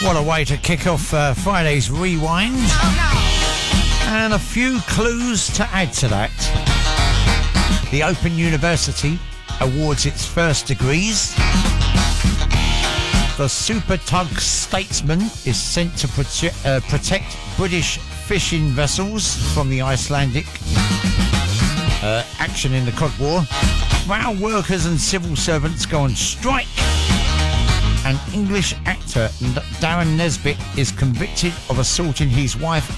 What a way to kick off Friday's Rewind. And a few clues to add to that. The Open University awards its first degrees. The Super Tug Statesman is sent to protect British fishing vessels from the Icelandic action in the Cod War. Rail workers and civil servants go on strike. And English actor Darren Nesbitt is convicted of assaulting his wife